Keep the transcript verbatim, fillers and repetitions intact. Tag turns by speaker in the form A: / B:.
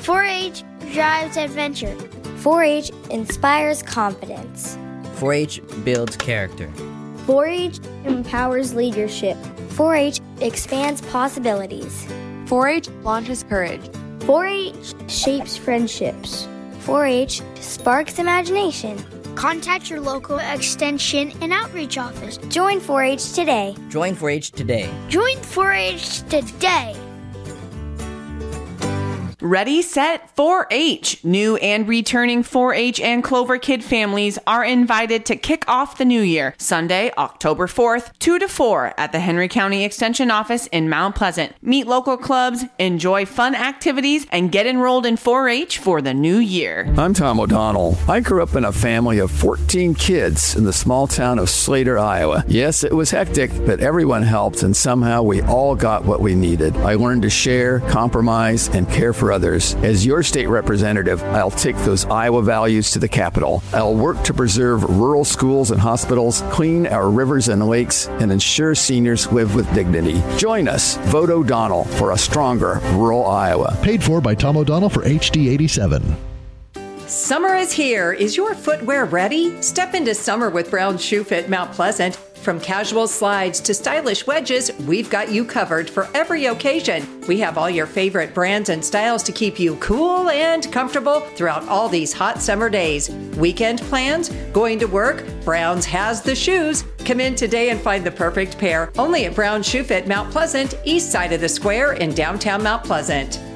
A: four H drives adventure.
B: four H inspires confidence.
C: four H builds character.
B: four H empowers leadership. four H expands possibilities.
D: four H launches courage.
B: four H shapes friendships. four H sparks imagination.
A: Contact your local extension and outreach office.
B: Join four H today.
C: Join four H today.
A: Join four H today.
E: Ready, set, four H. New and returning four H and Clover Kid families are invited to kick off the new year, Sunday, October fourth, two to four at the Henry County Extension Office in Mount Pleasant. Meet local clubs, enjoy fun activities, and get enrolled in four H for the new year.
F: I'm Tom O'Donnell. I grew up in a family of fourteen kids in the small town of Slater, Iowa. Yes, it was hectic, but everyone helped, and somehow we all got what we needed. I learned to share, compromise, and care for others. As your state representative, I'll take those Iowa values to the Capitol. I'll work to preserve rural schools and hospitals, clean our rivers and lakes, and ensure seniors live with dignity. Join us. Vote O'Donnell for a stronger rural Iowa.
G: Paid for by Tom O'Donnell for H D eighty-seven.
H: Summer is here. Is your footwear ready? Step into summer with Brown Shoe Fit Mount Pleasant. From casual slides to stylish wedges, we've got you covered for every occasion. We have all your favorite brands and styles to keep you cool and comfortable throughout all these hot summer days. Weekend plans? Going to work? Brown's has the shoes. Come in today and find the perfect pair. Only at Brown Shoe Fit Mount Pleasant, east side of the square in downtown Mount Pleasant.